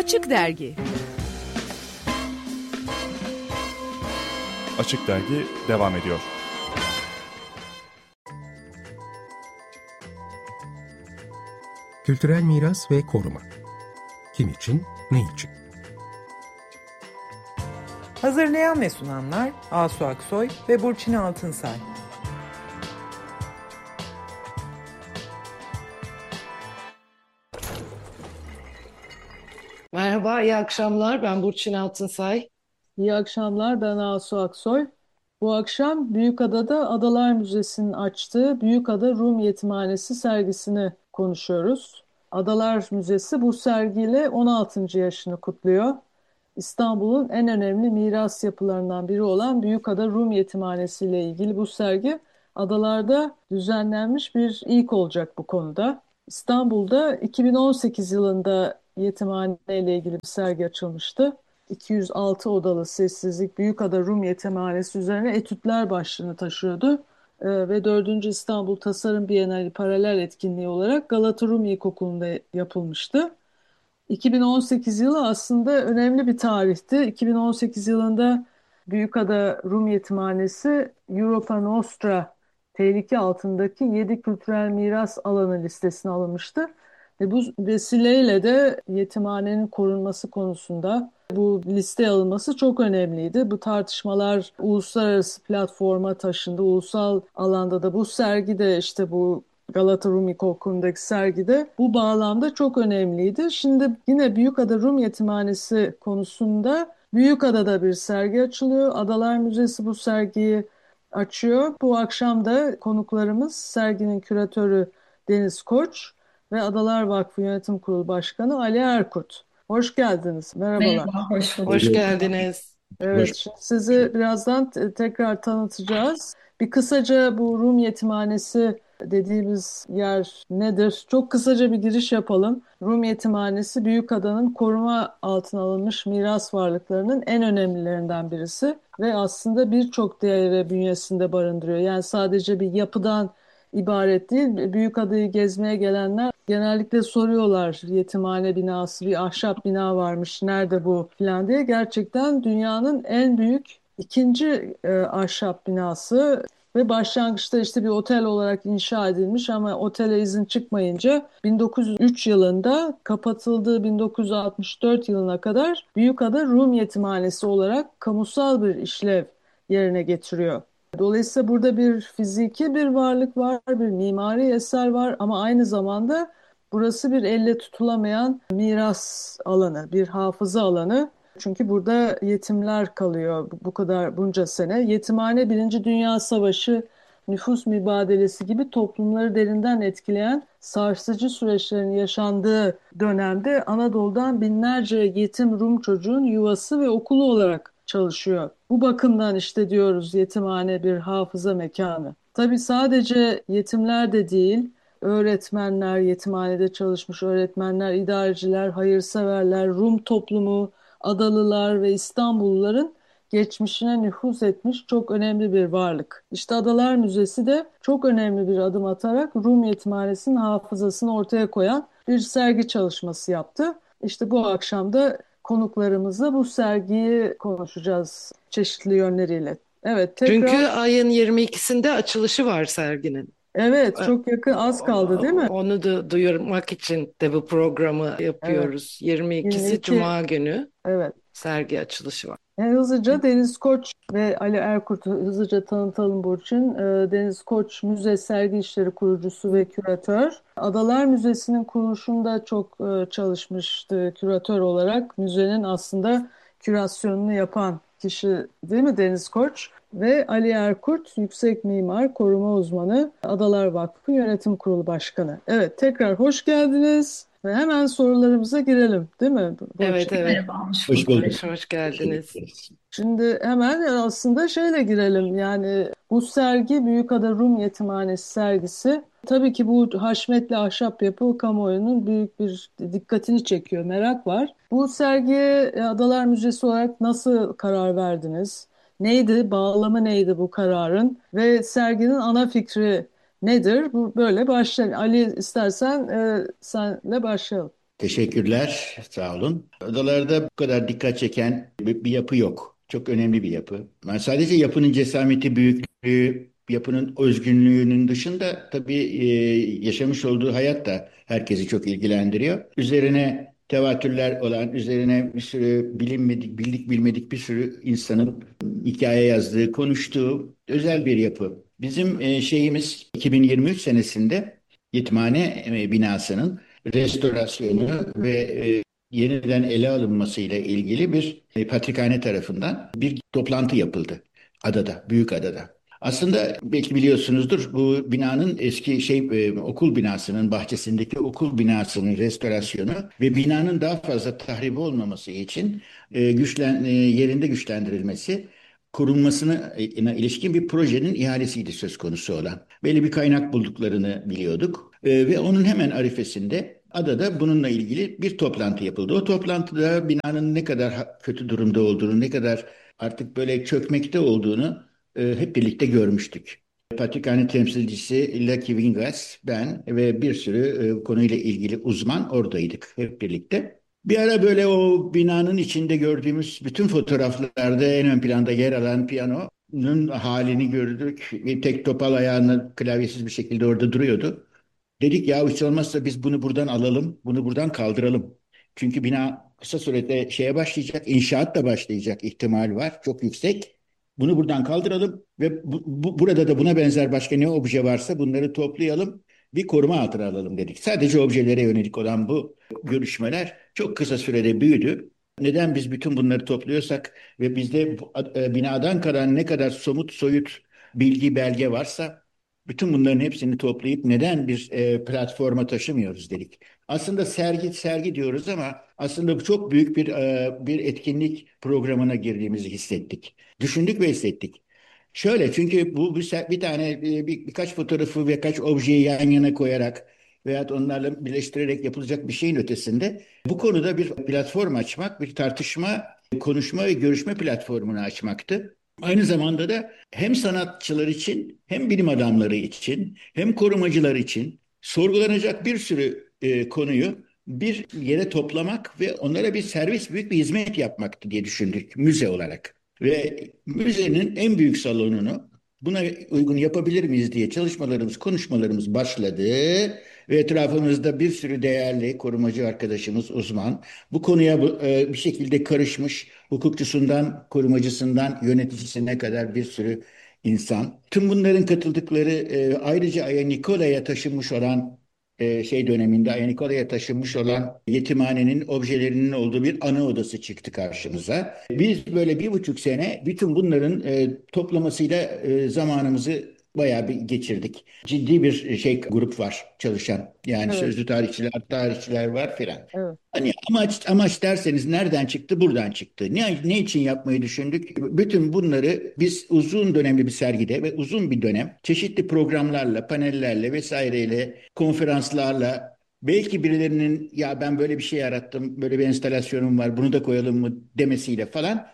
Açık Dergi. Açık Dergi devam ediyor. Kültürel miras ve koruma. Kim için, ne için? Hazırlayan ve sunanlar Asu Aksoy ve Burçin Altınsay. Merhaba, iyi akşamlar. Ben Burçin Altınsay. İyi akşamlar, ben Asu Aksoy. Bu akşam Büyükada'da Adalar Müzesi'nin açtığı Büyükada Rum Yetimhanesi sergisini konuşuyoruz. Adalar Müzesi bu sergiyle 16. yaşını kutluyor. İstanbul'un en önemli miras yapılarından biri olan Büyükada Rum Yetimhanesi ile ilgili bu sergi adalarda düzenlenmiş bir ilk olacak bu konuda. İstanbul'da 2018 yılında yetimhane ile ilgili bir sergi açılmıştı. 206 odalı Sessizlik Büyükada Rum Yetimhanesi üzerine etütler başlığını taşıyordu. Ve 4. İstanbul Tasarım Bienali paralel etkinliği olarak Galata Rum İlkokulu'nda yapılmıştı. 2018 yılı aslında önemli bir tarihti. 2018 yılında Büyükada Rum Yetimhanesi Europa Nostra tehlike altındaki 7 kültürel miras alanı listesine alınmıştı. Ve bu vesileyle de yetimhanenin korunması konusunda bu listeye alınması çok önemliydi. Bu tartışmalar uluslararası platforma taşındı. Ulusal alanda da bu sergide işte bu Galata Rum İlkokulu'ndaki sergide bu bağlamda çok önemliydi. Şimdi yine Büyükada Rum Yetimhanesi konusunda Büyükada'da bir sergi açılıyor. Adalar Müzesi bu sergiyi açıyor. Bu akşam da konuklarımız serginin küratörü Deniz Koç ve Adalar Vakfı Yönetim Kurulu Başkanı Ali Erkut. Hoş geldiniz. Merhabalar. Merhaba, hoş bulduk. Hoş geldiniz. Evet, şimdi sizi birazdan tekrar tanıtacağız. Bir kısaca bu Rum Yetimhanesi dediğimiz yer nedir? Çok kısaca bir giriş yapalım. Rum Yetimhanesi Büyükada'nın koruma altına alınmış miras varlıklarının en önemlilerinden birisi ve aslında birçok değeri bünyesinde barındırıyor. Yani sadece bir yapıdan ibaret değil. Büyükada'yı gezmeye gelenler genellikle soruyorlar, yetimhane binası, bir ahşap bina varmış, nerede bu falan diye. Gerçekten dünyanın en büyük ikinci ahşap binası ve başlangıçta işte bir otel olarak inşa edilmiş ama otele izin çıkmayınca 1903 yılında kapatıldığı 1964 yılına kadar Büyükada Rum Yetimhanesi olarak kamusal bir işlev yerine getiriyor. Dolayısıyla burada bir fiziki bir varlık var, bir mimari eser var ama aynı zamanda burası bir elle tutulamayan miras alanı, bir hafıza alanı. Çünkü burada yetimler kalıyor bu kadar bunca sene. Yetimhane Birinci Dünya Savaşı, nüfus mübadelesi gibi toplumları derinden etkileyen sarsıcı süreçlerin yaşandığı dönemde Anadolu'dan binlerce yetim Rum çocuğun yuvası ve okulu olarak çalışıyor. Bu bakımdan işte diyoruz yetimhane bir hafıza mekanı. Tabii sadece yetimler de değil, öğretmenler, yetimhanede çalışmış öğretmenler, idareciler, hayırseverler, Rum toplumu, Adalılar ve İstanbulluların geçmişine nüfuz etmiş çok önemli bir varlık. İşte Adalar Müzesi de çok önemli bir adım atarak Rum Yetimhanesi'nin hafızasını ortaya koyan bir sergi çalışması yaptı. İşte bu akşam da konuklarımızla bu sergiyi konuşacağız çeşitli yönleriyle. Evet, tekrar. Çünkü ayın 22'sinde açılışı var serginin. Evet, çok yakın, az kaldı değil mi? Onu da duyurmak için de bu programı Evet, yapıyoruz. 22'si 22. Cuma günü Evet. sergi açılışı var. Hızlıca Deniz Koç ve Ali Erkurt'u hızlıca tanıtalım Burçin. Deniz Koç Müze Sergi İşleri kurucusu ve küratör. Adalar Müzesi'nin kuruluşunda çok çalışmıştı küratör olarak. Müzenin aslında kürasyonunu yapan kişi değil mi Deniz Koç? Ve Ali Erkurt, yüksek mimar, koruma uzmanı, Adalar Vakfı Yönetim Kurulu Başkanı. Evet, tekrar hoş geldiniz ve hemen sorularımıza girelim, değil mi Burçin? Evet, evet. Merhaba, hoş Hoş bulduk. bulduk. Hoş geldiniz. Şimdi hemen aslında şeyle girelim yani bu sergi Büyükada Rum Yetimhanesi sergisi. Tabii ki bu haşmetli ahşap yapı kamuoyunun büyük bir dikkatini çekiyor, merak var. Bu sergiye Adalar Müzesi olarak nasıl karar verdiniz? Neydi, bağlamı neydi bu kararın? Ve serginin ana fikri nedir? Bu böyle başlayalım. Ali istersen senle başlayalım. Teşekkürler, sağ olun. Odalarda bu kadar dikkat çeken bir yapı yok. Çok önemli bir yapı. Ben sadece yapının cesameti, büyüklüğü, yapının özgünlüğünün dışında tabii yaşamış olduğu hayat da herkesi çok ilgilendiriyor. Üzerine tevatürler olan, üzerine bir sürü bilinmedik, bildik bilmedik bir sürü insanın hikaye yazdığı, konuştuğu özel bir yapı. Bizim şeyimiz 2023 senesinde Yetimhane binasının restorasyonu ve yeniden ele alınmasıyla ilgili bir patrikhane tarafından bir toplantı yapıldı adada, Büyükada'da. Aslında belki biliyorsunuzdur bu binanın eski okul binasının bahçesindeki okul binasının restorasyonu ve binanın daha fazla tahribi olmaması için yerinde güçlendirilmesi korunmasına ilişkin bir projenin ihalesiydi söz konusu olan. Belli bir kaynak bulduklarını biliyorduk. Ve onun hemen arifesinde adada bununla ilgili bir toplantı yapıldı. O toplantıda binanın ne kadar kötü durumda olduğunu, ne kadar artık böyle çökmekte olduğunu hep birlikte görmüştük. Patrikhane temsilcisi Lucky Vingas, ben ve bir sürü konuyla ilgili uzman oradaydık hep birlikte. Bir ara böyle o binanın içinde gördüğümüz bütün fotoğraflarda en ön planda yer alan piyanonun halini gördük. Bir tek topal ayağını klavyesiz bir şekilde orada duruyordu. Dedik ya hiç olmazsa biz bunu buradan alalım, bunu buradan kaldıralım. Çünkü bina kısa sürede şeye başlayacak, inşaat da başlayacak ihtimal var, çok yüksek. Bunu buradan kaldıralım ve burada da buna benzer başka ne obje varsa bunları toplayalım, bir koruma altına alalım dedik. Sadece objelere yönelik olan bu görüşmeler çok kısa sürede büyüdü. Neden biz bütün bunları topluyorsak ve bizde binadan kalan ne kadar somut soyut bilgi belge varsa bütün bunların hepsini toplayıp neden bir platforma taşımıyoruz dedik. Aslında sergi diyoruz ama aslında bu çok büyük bir etkinlik programına girdiğimizi hissettik. Düşündük ve hissettik. Şöyle çünkü bir tane birkaç fotoğrafı ve kaç objeyi yan yana koyarak veyahut onlarla birleştirerek yapılacak bir şeyin ötesinde bu konuda bir platform açmak, bir tartışma, konuşma ve görüşme platformunu açmaktı. Aynı zamanda da hem sanatçılar için hem bilim adamları için hem korumacılar için sorgulanacak bir sürü konuyu bir yere toplamak ve onlara bir servis, büyük bir hizmet yapmaktı diye düşündük müze olarak. Ve müzenin en büyük salonunu buna uygun yapabilir miyiz diye konuşmalarımız başladı. Ve etrafımızda bir sürü değerli korumacı arkadaşımız, uzman bu konuya bir şekilde karışmış, hukukçusundan, korumacısından, yöneticisine kadar bir sürü insan. Tüm bunların katıldıkları ayrıca Aya Nikola'ya taşınmış olan döneminde Aya Nikola'ya taşınmış olan yetimhanenin objelerinin olduğu bir ana odası çıktı karşımıza. Biz böyle 1,5 sene bütün bunların toplamasıyla zamanımızı bayağı bir geçirdik. Ciddi bir grup var çalışan. Yani Evet, sözlü tarihçiler var filan. evet, Hani amaç derseniz nereden çıktı? Buradan çıktı. Ne için yapmayı düşündük? Bütün bunları biz uzun dönemli bir sergide ve uzun bir dönem çeşitli programlarla, panellerle vesaireyle, konferanslarla belki birilerinin ya ben böyle bir şey yarattım, böyle bir enstalasyonum var, bunu da koyalım mı demesiyle falan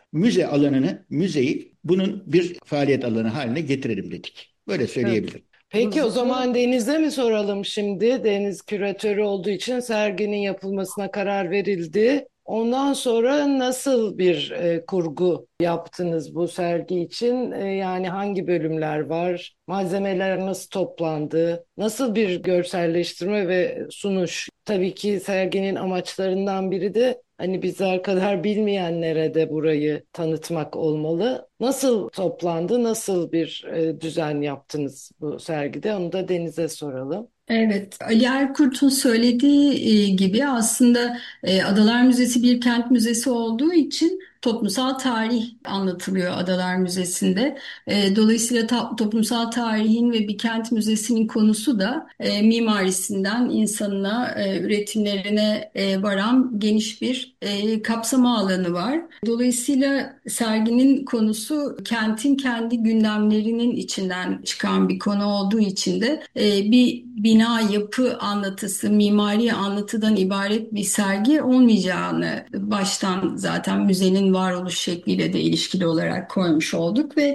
müzeyi bunun bir faaliyet alanı haline getirelim dedik. Böyle evet. söyleyebilirim. Peki o Hızlı. zaman Deniz'e mi soralım şimdi? Deniz küratörü olduğu için serginin yapılmasına karar verildi. Ondan sonra nasıl bir kurgu yaptınız bu sergi için? Yani hangi bölümler var? Malzemeler nasıl toplandı? Nasıl bir görselleştirme ve sunuş? Tabii ki serginin amaçlarından biri de hani bizler kadar bilmeyenlere de burayı tanıtmak olmalı. Nasıl toplandı? Nasıl bir düzen yaptınız bu sergide? Onu da Deniz'e soralım. Evet, Ali Erkurt'un söylediği gibi aslında Adalar Müzesi bir kent müzesi olduğu için toplumsal tarih anlatılıyor Adalar Müzesi'nde. Dolayısıyla toplumsal tarihin ve bir kent müzesinin konusu da mimarisinden insanına, üretimlerine varan geniş bir kapsama alanı var. Dolayısıyla serginin konusu kentin kendi gündemlerinin içinden çıkan bir konu olduğu için de bir bina yapı anlatısı, mimari anlatıdan ibaret bir sergi olmayacağını baştan zaten müzenin varoluş şekliyle de ilişkili olarak koymuş olduk ve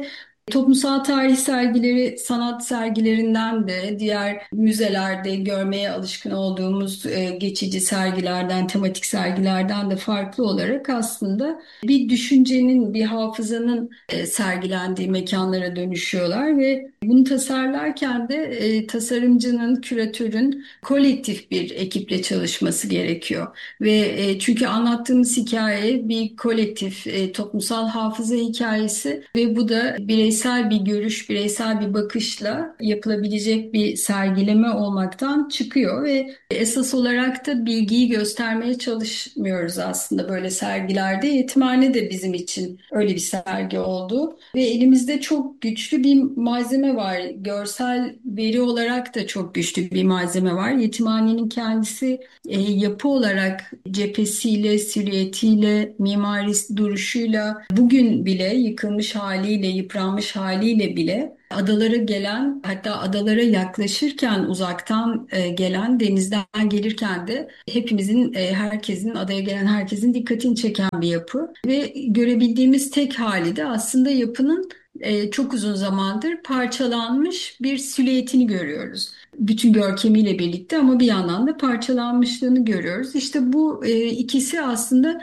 Toplumsal tarih sergileri sanat sergilerinden de diğer müzelerde görmeye alışkın olduğumuz geçici sergilerden, tematik sergilerden de farklı olarak aslında bir düşüncenin, bir hafızanın sergilendiği mekanlara dönüşüyorlar ve bunu tasarlarken de tasarımcının, küratörün kolektif bir ekiple çalışması gerekiyor. Ve çünkü anlattığımız hikaye bir kolektif toplumsal hafıza hikayesi ve bu da bireysel bir görüş, bireysel bir bakışla yapılabilecek bir sergileme olmaktan çıkıyor ve esas olarak da bilgiyi göstermeye çalışmıyoruz aslında böyle sergilerde. Yetimhane de bizim için öyle bir sergi oldu ve elimizde çok güçlü bir malzeme var. Görsel veri olarak da çok güçlü bir malzeme var. Yetimhanenin kendisi yapı olarak cephesiyle, silüetiyle, mimari duruşuyla, bugün bile yıkılmış haliyle, yıpranmış haliyle bile adalara gelen, hatta adalara yaklaşırken uzaktan gelen, denizden gelirken de hepimizin, herkesin, adaya gelen herkesin dikkatini çeken bir yapı. Ve görebildiğimiz tek hali de aslında yapının çok uzun zamandır parçalanmış bir silüetini görüyoruz. Bütün görkemiyle birlikte ama bir yandan da parçalanmışlığını görüyoruz. İşte bu ikisi aslında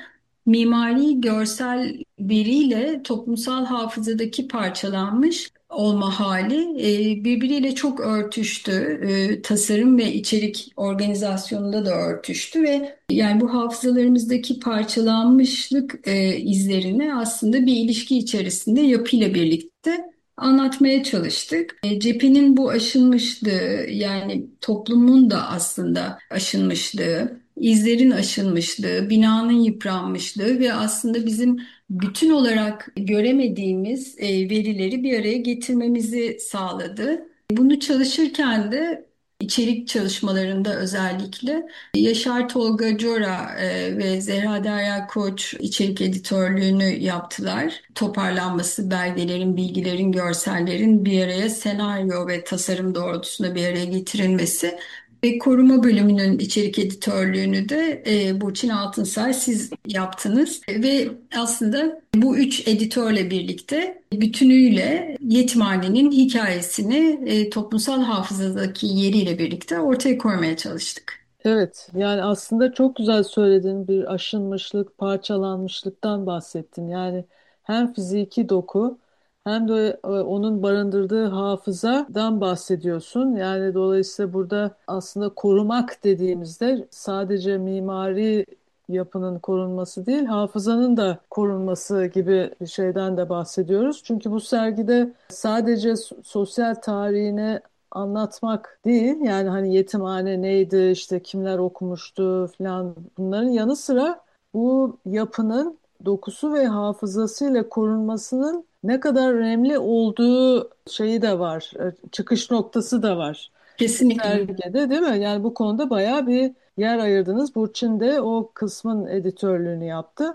mimari görsel veriyle toplumsal hafızadaki parçalanmış olma hali birbiriyle çok örtüştü. Tasarım ve içerik organizasyonunda da örtüştü ve yani bu hafızalarımızdaki parçalanmışlık izlerini aslında bir ilişki içerisinde yapıyla birlikte anlatmaya çalıştık. Cephenin bu aşınmışlığı, yani toplumun da aslında aşınmışlığı, izlerin aşınmışlığı, binanın yıpranmışlığı ve aslında bizim bütün olarak göremediğimiz verileri bir araya getirmemizi sağladı. Bunu çalışırken de içerik çalışmalarında özellikle Yaşar Tolga Cora ve Zehra Derya Koç içerik editörlüğünü yaptılar. Toparlanması, belgelerin, bilgilerin, görsellerin bir araya senaryo ve tasarım doğrultusunda bir araya getirilmesi ve koruma bölümünün içerik editörlüğünü de Burçin Altınsay siz yaptınız. Ve aslında bu üç editörle birlikte bütünüyle yetimhanenin hikayesini toplumsal hafızadaki yeriyle birlikte ortaya koymaya çalıştık. Evet, yani aslında çok güzel söyledin, bir aşınmışlık, parçalanmışlıktan bahsettin. Yani hem fiziki doku hem de onun barındırdığı hafızadan bahsediyorsun. Yani dolayısıyla burada aslında korumak dediğimizde sadece mimari yapının korunması değil, hafızanın da korunması gibi bir şeyden de bahsediyoruz. Çünkü bu sergide sadece sosyal tarihine anlatmak değil, yani hani yetimhane neydi, işte kimler okumuştu falan, bunların yanı sıra bu yapının dokusu ve hafızasıyla korunmasının ne kadar önemli olduğu şeyi de var, çıkış noktası da var Kesinlikle. sergide, değil mi? Yani bu konuda bayağı bir yer ayırdınız. Burçin de o kısmın editörlüğünü yaptı.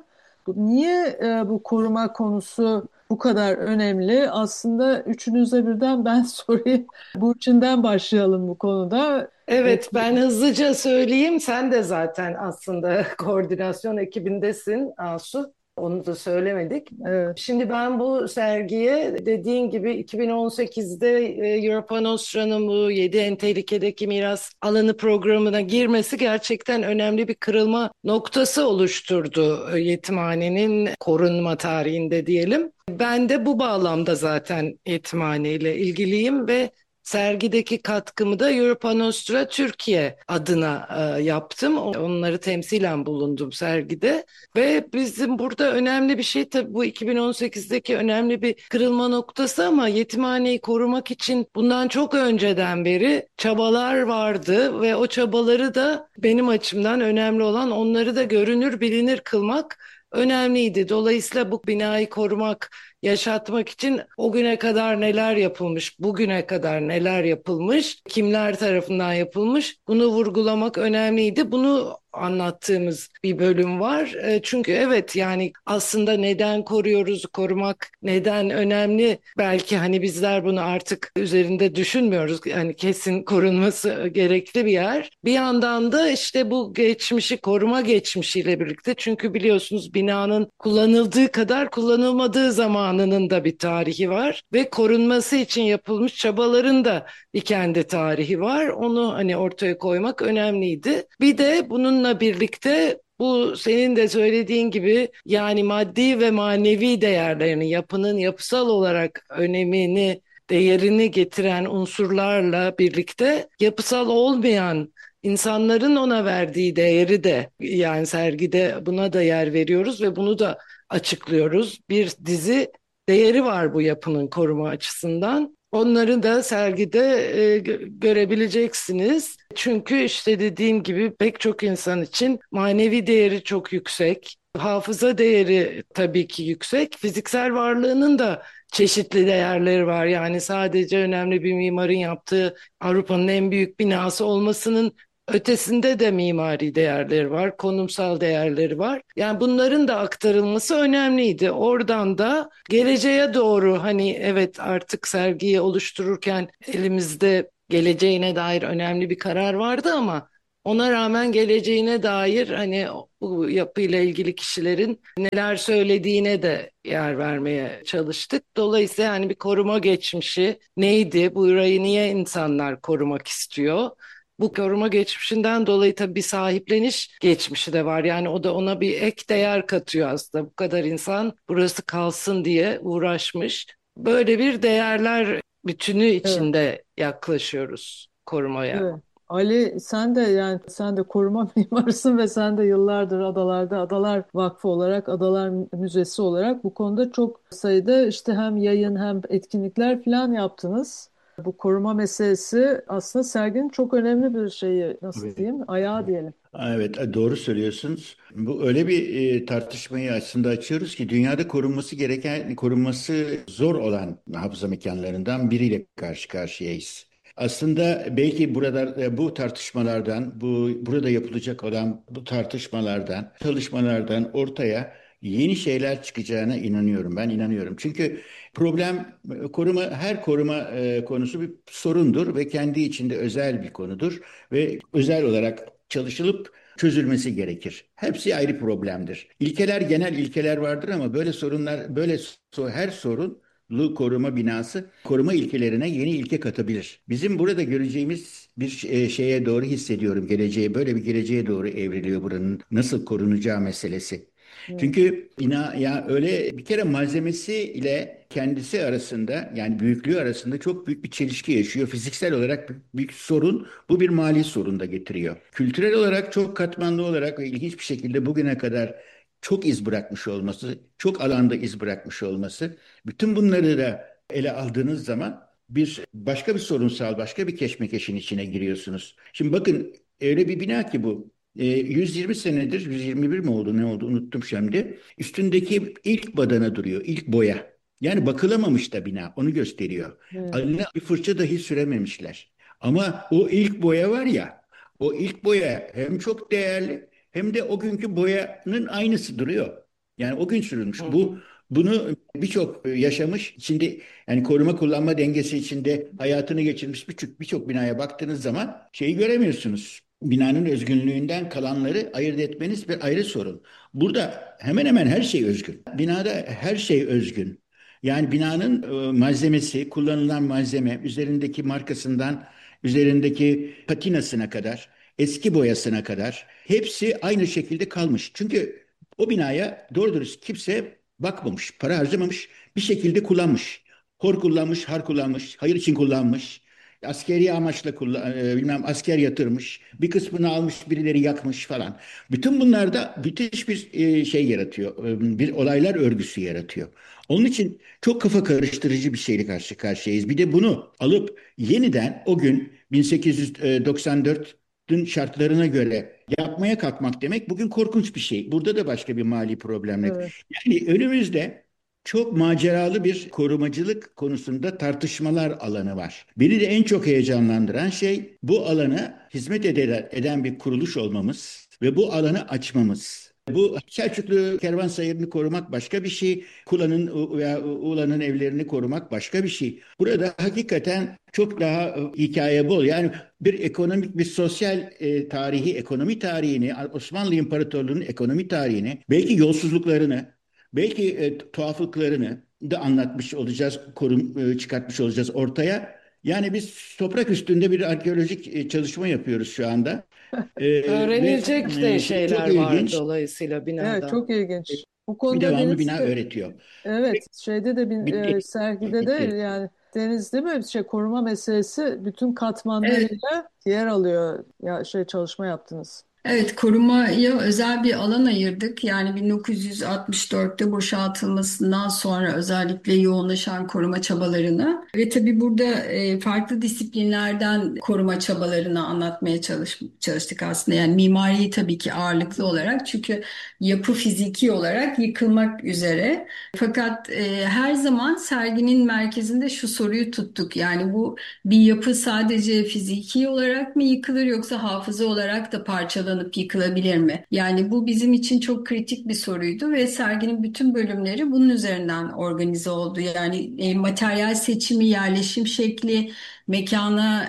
Niye bu koruma konusu bu kadar önemli? Aslında üçünüze birden ben sorayım. Burçin'den başlayalım bu konuda. Evet, ben hızlıca söyleyeyim. Sen de zaten aslında koordinasyon ekibindesin Asu. Onu da söylemedik. Evet. Şimdi ben bu sergiye dediğin gibi 2018'de Europa Nostra'nın bu 7 en tehlikedeki miras alanı programına girmesi gerçekten önemli bir kırılma noktası oluşturdu yetimhanenin korunma tarihinde diyelim. Ben de bu bağlamda zaten yetimhaneyle ilgiliyim ve sergideki katkımı da Europa Nostra Türkiye adına yaptım. Onları temsilen bulundum sergide. Ve bizim burada önemli bir şey, tabii bu 2018'deki önemli bir kırılma noktası, ama yetimhaneyi korumak için bundan çok önceden beri çabalar vardı ve o çabaları da benim açımdan önemli olan onları da görünür bilinir kılmak önemliydi. Dolayısıyla bu binayı korumak, yaşatmak için o güne kadar neler yapılmış, bugüne kadar neler yapılmış, kimler tarafından yapılmış, bunu vurgulamak önemliydi. Bunu anlattığımız bir bölüm var. Çünkü evet, yani aslında neden koruyoruz, korumak neden önemli? Belki hani bizler bunu artık üzerinde düşünmüyoruz. Yani kesin korunması gerekli bir yer. Bir yandan da işte bu geçmişi, koruma geçmişiyle birlikte, çünkü biliyorsunuz binanın kullanıldığı kadar kullanılmadığı zamanının da bir tarihi var ve korunması için yapılmış çabaların da bir kendi tarihi var. Onu hani ortaya koymak önemliydi. Bir de bununla birlikte bu senin de söylediğin gibi, yani maddi ve manevi değerlerini, yapının yapısal olarak önemini, değerini getiren unsurlarla birlikte yapısal olmayan insanların ona verdiği değeri de, yani sergide buna da yer veriyoruz ve bunu da açıklıyoruz. Bir dizi değeri var bu yapının koruma açısından. Onları da sergide görebileceksiniz. Çünkü işte dediğim gibi pek çok insan için manevi değeri çok yüksek. Hafıza değeri tabii ki yüksek. Fiziksel varlığının da çeşitli değerleri var. Yani sadece önemli bir mimarın yaptığı Avrupa'nın en büyük binası olmasının ötesinde de mimari değerleri var, konumsal değerleri var. Yani bunların da aktarılması önemliydi. Oradan da geleceğe doğru, hani evet, artık sergiyi oluştururken elimizde geleceğine dair önemli bir karar vardı ama ona rağmen geleceğine dair hani bu yapıyla ilgili kişilerin neler söylediğine de yer vermeye çalıştık. Dolayısıyla yani bir koruma geçmişi neydi? Burayı niye insanlar korumak istiyor? Bu koruma geçmişinden dolayı tabii bir sahipleniş geçmişi de var. Yani o da ona bir ek değer katıyor aslında. Bu kadar insan burası kalsın diye uğraşmış. Böyle bir değerler bütünü Evet. içinde yaklaşıyoruz korumaya. Evet. Ali, sen de yani sen de koruma mimarısın ve sen de yıllardır adalarda Adalar Vakfı olarak, Adalar Müzesi olarak bu konuda çok sayıda işte hem yayın hem etkinlikler falan yaptınız. Bu koruma meselesi aslında serginin çok önemli bir şeyi, nasıl Evet. diyeyim, ayağı diyelim. Evet, doğru söylüyorsunuz. Bu öyle bir tartışmayı aslında açıyoruz ki dünyada korunması gereken, korunması zor olan hafıza mekanlarından biriyle karşı karşıyayız. Aslında belki burada bu tartışmalardan, burada yapılacak olan bu tartışmalardan, çalışmalardan ortaya yeni şeyler çıkacağına inanıyorum. Ben inanıyorum. Çünkü problem her koruma konusu bir sorundur ve kendi içinde özel bir konudur ve özel olarak çalışılıp çözülmesi gerekir. Hepsi ayrı problemdir. İlkeler, genel ilkeler vardır ama böyle sorunlar, her sorunlu koruma binası koruma ilkelerine yeni ilke katabilir. Bizim burada göreceğimiz bir şeye doğru hissediyorum. Böyle bir geleceğe doğru evriliyor buranın nasıl korunacağı meselesi. Evet. Çünkü ya öyle bir kere malzemesi ile kendisi arasında, yani büyüklüğü arasında çok büyük bir çelişki yaşıyor. Fiziksel olarak büyük sorun, bu bir mali sorun da getiriyor. Kültürel olarak çok katmanlı olarak ve ilginç bir şekilde bugüne kadar çok iz bırakmış olması, çok alanda iz bırakmış olması, bütün bunları da ele aldığınız zaman başka bir sorunsal, başka bir keşmekeşin içine giriyorsunuz. Şimdi bakın, öyle bir bina ki bu. 120 senedir, 121 mi oldu, ne oldu unuttum şimdi. Üstündeki ilk badana duruyor, ilk boya. Yani bakılamamış da bina, onu gösteriyor. Evet. Eline bir fırça dahi sürememişler. Ama o ilk boya var ya, o ilk boya hem çok değerli hem de o günkü boyanın aynısı duruyor. Yani o gün Hı sürülmüş. hı. Bunu birçok yaşamış. Şimdi yani koruma kullanma dengesi içinde hayatını geçirmiş birçok binaya baktığınız zaman şeyi göremiyorsunuz. Binanın özgünlüğünden kalanları ayırt etmeniz bir ayrı sorun. Burada hemen hemen her şey özgün. Binada her şey özgün. Yani binanın malzemesi, kullanılan malzeme, üzerindeki patinasına kadar, eski boyasına kadar hepsi aynı şekilde kalmış. Çünkü o binaya doğru dürüst kimse bakmamış, para harcamamış, bir şekilde kullanmış. Hor kullanmış, har kullanmış, hayır için kullanmış. Askeri amaçla bilmem asker yatırmış. Bir kısmını almış, birileri yakmış falan. Bütün bunlarda müthiş bir şey yaratıyor. Bir olaylar örgüsü yaratıyor. Onun için çok kafa karıştırıcı bir şeyle karşı karşıyayız. Bir de bunu alıp yeniden o gün 1894'ün şartlarına göre yapmaya kalkmak demek bugün korkunç bir şey. Burada da başka bir mali problemler. Evet. Yani önümüzde çok maceralı bir korumacılık konusunda tartışmalar alanı var. Beni de en çok heyecanlandıran şey bu alana hizmet eden bir kuruluş olmamız. ve bu alanı açmamız. Bu Selçuklu kervansayarını korumak başka bir şey. Kula'nın veya Ula'nın evlerini korumak başka bir şey. Burada hakikaten çok daha hikaye bol. Yani bir ekonomik, bir sosyal tarihi, ekonomi tarihini, Osmanlı İmparatorluğu'nun ekonomi tarihini, belki yolsuzluklarını, belki tuhaflıklarını da anlatmış olacağız, çıkartmış olacağız ortaya. Yani biz toprak üstünde bir arkeolojik çalışma yapıyoruz şu anda. Ve Öğrenilecek de şeyler çok var ilginç. dolayısıyla Evet, binadan. çok ilginç. Bu Bir konuda devamlı Deniz bina de, öğretiyor. evet, şeyde de bir Bitti. sergide de Bitti. yani Deniz değil mi? Koruma meselesi bütün Evet. katmanlarıyla yer alıyor. Ya çalışma yaptınız. Evet, korumaya özel bir alan ayırdık. Yani 1964'te boşaltılmasından sonra özellikle yoğunlaşan koruma çabalarını ve tabii burada farklı disiplinlerden koruma çabalarını anlatmaya çalıştık aslında. Yani mimariyi tabii ki ağırlıklı olarak, çünkü yapı fiziki olarak yıkılmak üzere. Fakat her zaman serginin merkezinde şu soruyu tuttuk. Yani bu bir yapı sadece fiziki olarak mı yıkılır, yoksa hafıza olarak da parçalanıp yıkılabilir mi? Yani bu bizim için çok kritik bir soruydu ve serginin bütün bölümleri bunun üzerinden organize oldu. Yani materyal seçimi, yerleşim şekli, mekana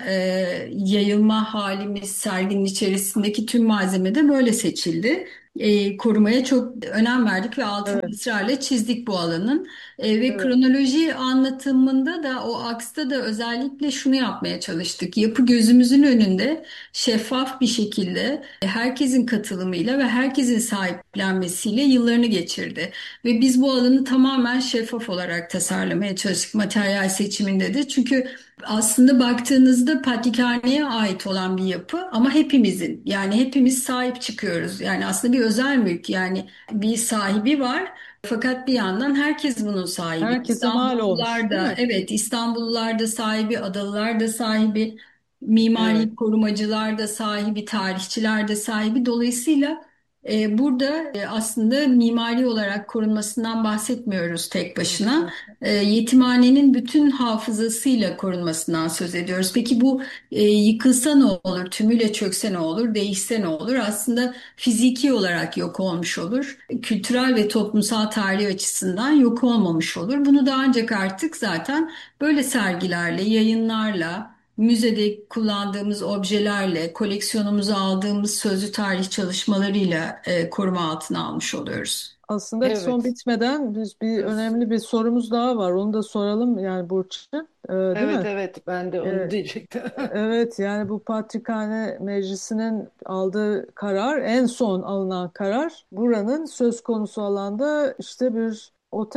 yayılma halimiz, serginin içerisindeki tüm malzeme de böyle seçildi. Korumaya çok önem verdik ve altını Evet, ısrarla çizdik bu alanın. Ve evet. kronoloji anlatımında da o aksta da özellikle şunu yapmaya çalıştık. Yapı gözümüzün önünde şeffaf bir şekilde herkesin katılımıyla ve herkesin sahiplenmesiyle yıllarını geçirdi. Ve biz bu alanı tamamen şeffaf olarak tasarlamaya çalıştık materyal seçiminde de. Çünkü aslında baktığınızda patrikhaneye ait olan bir yapı ama hepimizin, yani hepimiz sahip çıkıyoruz. Yani aslında bir özel mülk, yani bir sahibi var. Fakat bir yandan herkes bunun sahibi. Herkese mal olmuş, İstanbullular değil da, mi? evet, İstanbullular da sahibi, Adalılar da sahibi, Evet. mimari korumacılar da sahibi, tarihçiler de sahibi. Dolayısıyla burada aslında mimari olarak korunmasından bahsetmiyoruz tek başına. Yetimhanenin bütün hafızasıyla korunmasından söz ediyoruz. Peki bu yıkılsa ne olur, tümüyle çökse ne olur, değişse ne olur? Aslında fiziki olarak yok olmuş olur. Kültürel ve toplumsal tarih açısından yok olmamış olur. Bunu da ancak artık zaten böyle sergilerle, yayınlarla, müzede kullandığımız objelerle, koleksiyonumuza aldığımız sözlü tarih çalışmalarıyla koruma altına almış oluyoruz. Aslında son Evet. bitmeden biz bir önemli bir sorumuz daha var. Onu da soralım yani Burçin, değil Evet, mi? evet, ben de onu E, diyecektim. evet, yani bu Patrikhane Meclisi'nin aldığı karar, en son alınan karar, buranın söz konusu alanda işte bir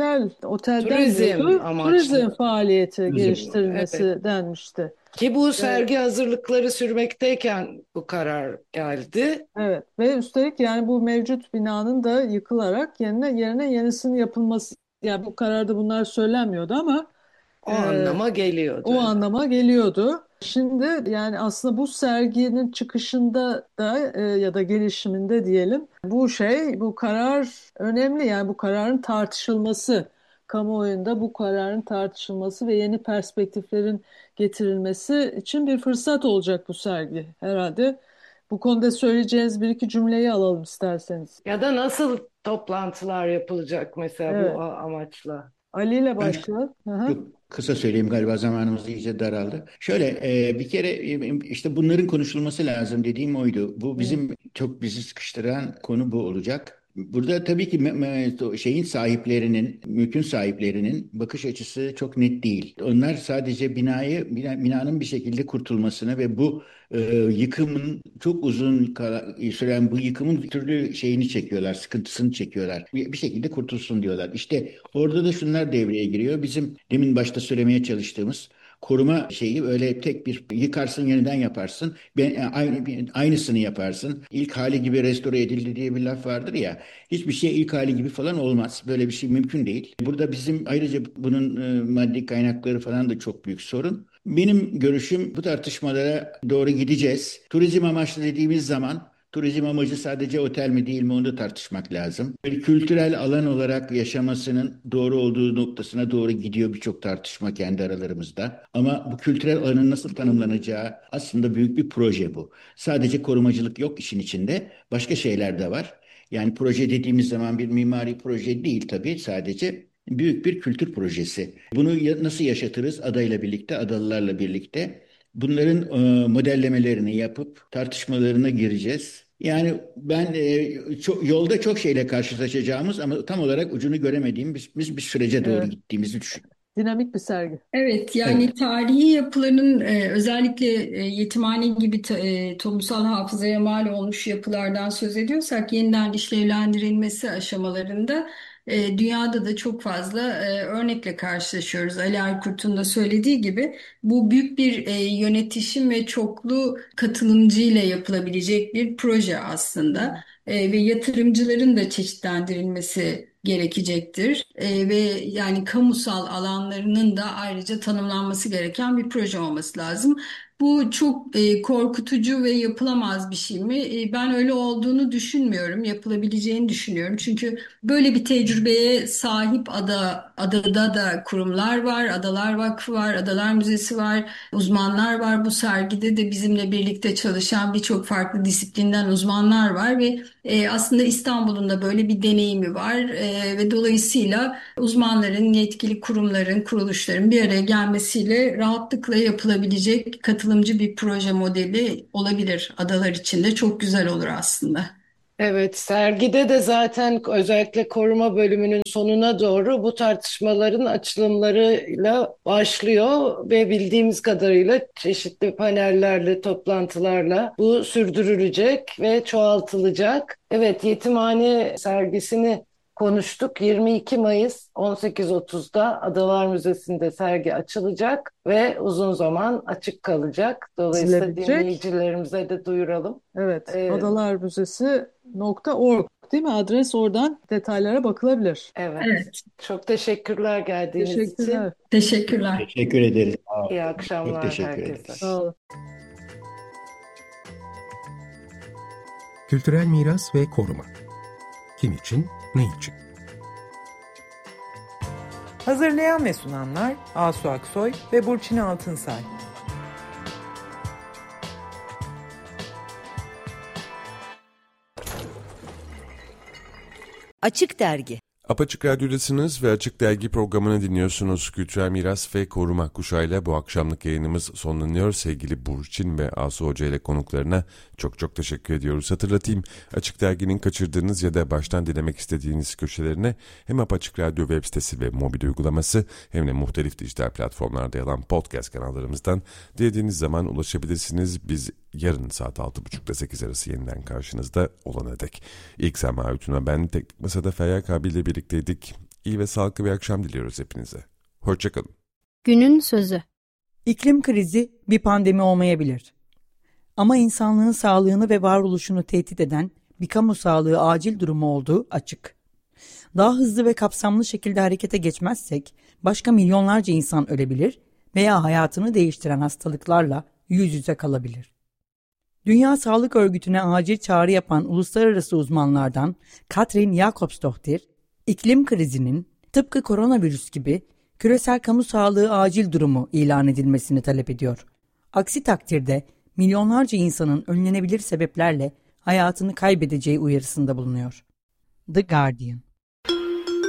otel Turizm denmiyordu. Turizm amaçlı. faaliyeti Turizm. Evet. geliştirilmesi denmişti. Ki bu E, sergi hazırlıkları sürmekteyken bu karar geldi. Evet, ve üstelik yani bu mevcut binanın da yıkılarak yerine yenisinin yapılması, yani bu kararda bunlar söylenmiyordu ama O e, anlama geliyordu. o Evet. anlama geliyordu. Şimdi yani aslında bu serginin çıkışında da ya da gelişiminde diyelim, bu karar önemli, yani bu kararın tartışılması, kamuoyunda bu kararın tartışılması ve yeni perspektiflerin getirilmesi için bir fırsat olacak bu sergi herhalde. Bu konuda söyleyeceğiniz bir iki cümleyi alalım isterseniz. Ya da nasıl toplantılar yapılacak mesela bu Evet, amaçla? Ali ile Ben başlayalım. Hı hı. çok kısa söyleyeyim, galiba zamanımız iyice daraldı. Şöyle bir kere işte bunların konuşulması lazım dediğim oydu. Bu Hı. bizim çok bizi sıkıştıran konu bu olacak. Burada tabii ki şeyin sahiplerinin, mülkün sahiplerinin bakış açısı çok net değil. Onlar sadece binanın bir şekilde kurtulmasını ve bu yıkımın çok uzun süren bu yıkımın bir türlü şeyini çekiyorlar, sıkıntısını çekiyorlar. Bir şekilde kurtulsun diyorlar. İşte orada da şunlar devreye giriyor. Bizim demin başta söylemeye çalıştığımız koruma şeyi, öyle tek bir yıkarsın yeniden yaparsın. Aynısını yaparsın. İlk hali gibi restore edildi diye bir laf vardır ya. Hiçbir şey ilk hali gibi falan olmaz. Böyle bir şey mümkün değil. Burada bizim ayrıca bunun maddi kaynakları falan da çok büyük sorun. Benim görüşüm, bu tartışmalara doğru gideceğiz. Turizm amaçlı dediğimiz zaman Turizm amacı sadece otel mi değil mi onu da tartışmak lazım. Bir kültürel alan olarak yaşamasının doğru olduğu noktasına doğru gidiyor birçok tartışma kendi aralarımızda. Ama bu kültürel alanın nasıl tanımlanacağı aslında büyük bir proje bu. Sadece korumacılık yok işin içinde. Başka şeyler de var. Yani proje dediğimiz zaman bir mimari proje değil tabii sadece büyük bir kültür projesi. Bunu nasıl yaşatırız adayla birlikte, adalılarla birlikte? Bunların modellemelerini yapıp tartışmalarına gireceğiz. Yani ben yolda çok şeyle karşılaşacağımız ama tam olarak ucunu göremediğimiz bir sürece doğru Evet, gittiğimizi düşünüyorum. dinamik bir sergi. Evet, yani Evet. tarihi yapıların özellikle yetimhane gibi toplumsal hafızaya mal olmuş yapılardan söz ediyorsak yeniden işlevlendirilmesi aşamalarında dünyada da çok fazla örnekle karşılaşıyoruz. Ali Erkurt'un da söylediği gibi bu büyük bir yönetişim ve çoklu katılımcıyla yapılabilecek bir proje aslında. Ve yatırımcıların da çeşitlendirilmesi gerekecektir. Ve yani kamusal alanlarının da ayrıca tanımlanması gereken bir proje olması lazım. Bu çok korkutucu ve yapılamaz bir şey mi? Ben öyle olduğunu düşünmüyorum. Yapılabileceğini düşünüyorum. Çünkü böyle bir tecrübeye sahip adada da kurumlar var, Adalar Vakfı var, Adalar Müzesi var, uzmanlar var. Bu sergide de bizimle birlikte çalışan birçok farklı disiplinden uzmanlar var ve aslında İstanbul'un da böyle bir deneyimi var. Ve dolayısıyla uzmanların, yetkili kurumların, kuruluşların bir araya gelmesiyle rahatlıkla yapılabilecek katılımcı bir proje modeli olabilir adalar içinde. Çok güzel olur aslında. Evet, sergide de zaten özellikle koruma bölümünün sonuna doğru bu tartışmaların açılımlarıyla başlıyor ve bildiğimiz kadarıyla çeşitli panellerle, toplantılarla bu sürdürülecek ve çoğaltılacak. Evet, Yetimhane sergisini konuştuk. 22 Mayıs 18.30'da Adalar Müzesi'nde sergi açılacak ve uzun zaman açık kalacak. Dolayısıyla Gezilebilecek. dinleyicilerimize de duyuralım. Evet, Ee, adalarmüzesi.org değil mi? Adres, oradan detaylara bakılabilir. Evet. Evet, Çok teşekkürler geldiğiniz için. Teşekkürler. teşekkürler. Teşekkür ederiz. Sağ olun. İyi Çok akşamlar teşekkür herkese. ederiz. Sağ olun. Kültürel miras ve koruma. Kim için, ne için? Hazırlayan ve sunanlar Asu Aksoy ve Burçin Altınsay. Açık Dergi. Apaçık Radyo'dasınız ve Açık Dergi programını dinliyorsunuz. Kültürel miras ve koruma kuşağıyla bu akşamlık yayınımız sonlanıyor. Sevgili Burçin ve Asu Hoca ile konuklarına çok teşekkür ediyoruz. Hatırlatayım, Açık Dergi'nin kaçırdığınız ya da baştan dinlemek istediğiniz köşelerine hem Apaçık Radyo web sitesi ve mobil uygulaması hem de muhtelif dijital platformlarda yer alan podcast kanallarımızdan dilediğiniz zaman ulaşabilirsiniz. Biz yarın saat 6.30'da 8 arası yeniden karşınızda olana dek. İlk Sema Ütün'e ben, Teknik Masa'da Feyyak abiyle birlikteydik. İyi ve sağlıklı bir akşam diliyoruz hepinize. Hoşçakalın. Günün sözü. İklim krizi bir pandemi olmayabilir. Ama insanlığın sağlığını ve varoluşunu tehdit eden bir kamu sağlığı acil durumu olduğu açık. Daha hızlı ve kapsamlı şekilde harekete geçmezsek başka milyonlarca insan ölebilir veya hayatını değiştiren hastalıklarla yüz yüze kalabilir. Dünya Sağlık Örgütü'ne acil çağrı yapan uluslararası uzmanlardan Katrin Jakobsdottir, iklim krizinin tıpkı koronavirüs gibi küresel kamu sağlığı acil durumu ilan edilmesini talep ediyor. Aksi takdirde milyonlarca insanın önlenebilir sebeplerle hayatını kaybedeceği uyarısında bulunuyor. The Guardian.